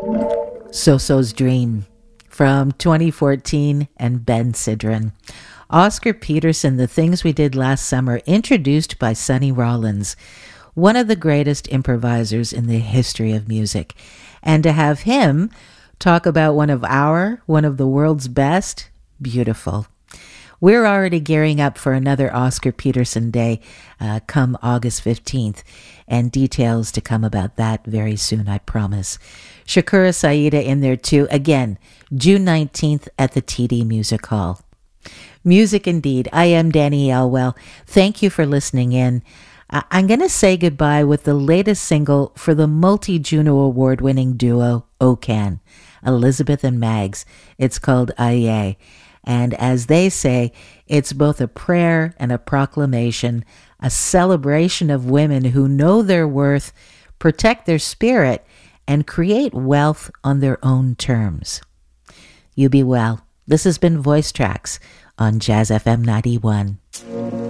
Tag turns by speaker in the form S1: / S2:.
S1: So-So's Dream from 2014 and Ben Sidran. Oscar Peterson, The Things We Did Last Summer, introduced by Sonny Rollins, one of the greatest improvisers in the history of music. And to have him talk about one of the world's best, beautiful. We're already gearing up for another Oscar Peterson Day come August 15th, and details to come about that very soon, I promise. Shakura Saida in there too. Again, June 19th at the TD Music Hall. Music indeed. I am Danny Elwell. Thank you for listening in. I'm going to say goodbye with the latest single for the multi-Juno Award-winning duo Okan, Elizabeth and Mags. It's called Aye. And as they say, it's both a prayer and a proclamation, a celebration of women who know their worth, protect their spirit, and create wealth on their own terms. You be well. This has been Voice Tracks on Jazz FM 91.